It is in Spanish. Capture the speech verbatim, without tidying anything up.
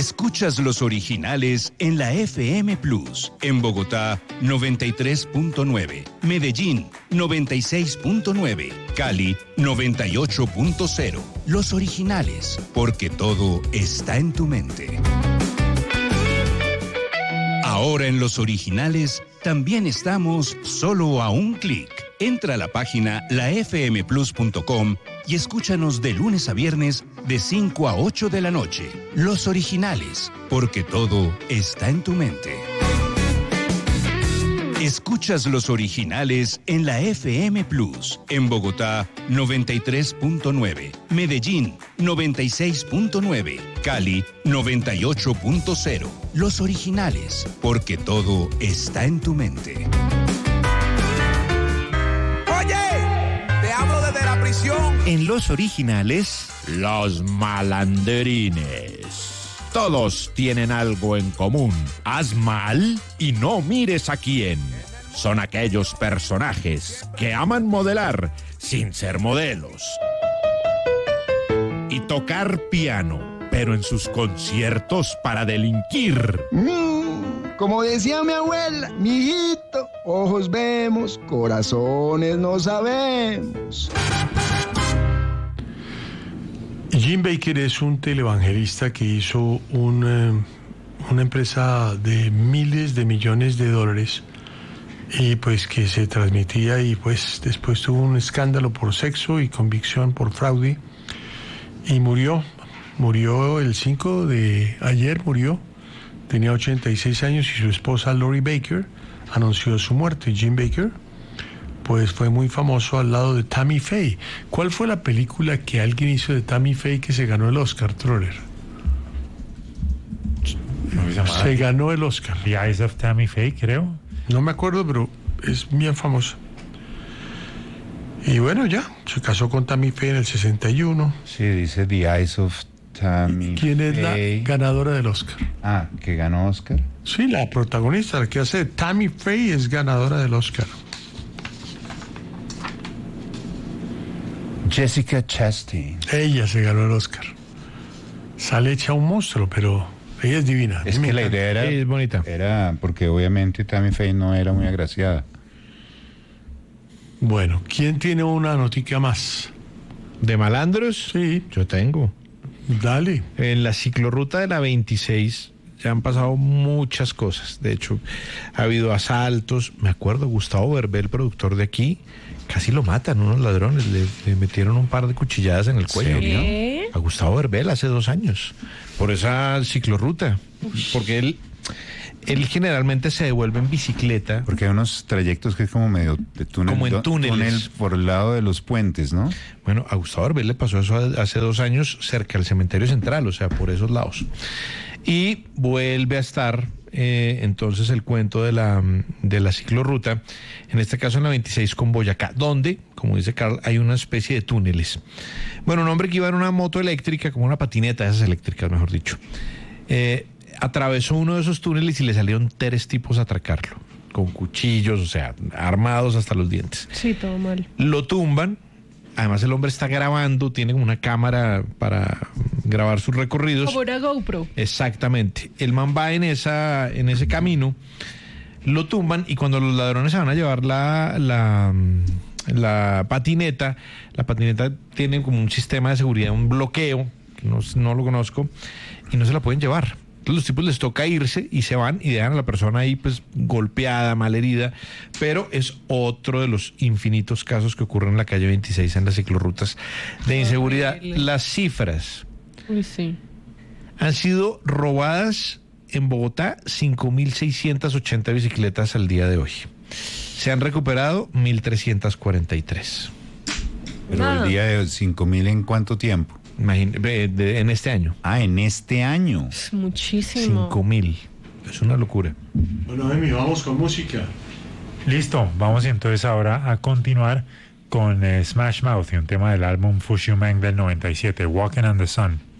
Escuchas los originales en la F M Plus. En Bogotá, noventa y tres punto nueve. Medellín, noventa y seis punto nueve. Cali, noventa y ocho punto cero. Los originales, porque todo está en tu mente. Ahora en Los Originales también estamos solo a un clic. Entra a la página la f m plus punto com y escúchanos de lunes a viernes de cinco a ocho de la noche. Los Originales, porque todo está en tu mente. Escuchas Los Originales en la F M Plus. En Bogotá, noventa y tres punto nueve. Medellín, noventa y seis punto nueve. Cali, noventa y ocho punto cero. Los Originales, porque todo está en tu mente. Oye, te hablo desde la prisión. En Los Originales, los malanderines. Todos tienen algo en común. Haz mal y no mires a quién. Son aquellos personajes que aman modelar sin ser modelos. Y tocar piano, pero en sus conciertos para delinquir. Mm, como decía mi abuela, mijito, ojos vemos, corazones no sabemos. Jim Bakker es un televangelista que hizo un, eh, una empresa de miles de millones de dólares y pues que se transmitía y pues después tuvo un escándalo por sexo y convicción por fraude y murió, murió el cinco de ayer, murió, tenía ochenta y seis años y su esposa Lori Bakker anunció su muerte. Jim Bakker pues fue muy famoso al lado de Tammy Faye. ¿Cuál fue la película que alguien hizo de Tammy Faye que se ganó el Oscar, Troller? Se ganó el Oscar. The Eyes of Tammy Faye, creo. No me acuerdo, pero es bien famosa. Y bueno, ya, se casó con Tammy Faye en el sesenta y uno. Sí, dice The Eyes of Tammy Faye. ¿Quién es la ganadora del Oscar? Ah, ¿que ganó Oscar? Sí, la protagonista, la que hace Tammy Faye es ganadora del Oscar. Jessica Chastain. Ella se ganó el Oscar. Sale hecha un monstruo, pero ella es divina. Es que la idea era, es bonita. Era porque obviamente Tammy Faye no era muy agraciada. Bueno, ¿quién tiene una noticia más? ¿De malandros? Sí. Yo tengo. Dale. En la ciclorruta de la veintiséis ya han pasado muchas cosas. De hecho, ha habido asaltos. Me acuerdo, Gustavo Verbel, el productor de aquí, casi lo matan unos ladrones. Le, le metieron un par de cuchilladas en el cuello. ¿Qué? A Gustavo Verbel hace dos años. Por esa ciclorruta. Uy. Porque él... Él generalmente se devuelve en bicicleta. Porque hay unos trayectos que es como medio de túnel. Como en túneles. Túnel por el lado de los puentes, ¿no? Bueno, a Gustavo Arbel le pasó eso hace dos años cerca del cementerio central, o sea, por esos lados. Y vuelve a estar eh, entonces el cuento de la, de la ciclorruta, en este caso en la veintiséis con Boyacá, donde, como dice Carl, hay una especie de túneles. Bueno, un hombre que iba en una moto eléctrica, como una patineta, esas eléctricas, mejor dicho, eh, atravesó uno de esos túneles y le salieron tres tipos a atracarlo, con cuchillos, o sea, armados hasta los dientes. Sí, todo mal. Lo tumban, además el hombre está grabando, tiene una cámara para grabar sus recorridos. Como una GoPro. Exactamente. El man va en, esa, en ese camino, lo tumban y cuando los ladrones se van a llevar la... la la patineta, la patineta tiene como un sistema de seguridad, un bloqueo, que no, no lo conozco, y no se la pueden llevar. Entonces los tipos les toca irse y se van y dejan a la persona ahí pues golpeada, malherida, pero es otro de los infinitos casos que ocurren en la calle veintiséis en las ciclorrutas de inseguridad. Las cifras. Uy, sí. Han sido robadas en Bogotá cinco mil seiscientas ochenta bicicletas al día de hoy. Se han recuperado mil trescientas cuarenta y tres. Pero Nada. El día de cinco mil, ¿en cuánto tiempo? Imagín, de, de, en este año. Ah, en este año. Es muchísimo. cinco mil. Es una locura. Bueno, Emi, vamos con música. Listo, vamos entonces ahora a continuar con eh, Smash Mouth y un tema del álbum Fushumang del noventa y siete, Walking on the Sun.